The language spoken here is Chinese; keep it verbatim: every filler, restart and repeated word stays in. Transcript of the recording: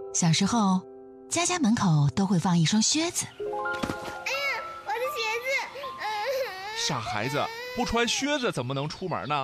小时候，家家门口都会放一双靴子。 哎呀，我的鞋子！ 傻孩子，不穿靴子怎么能出门呢？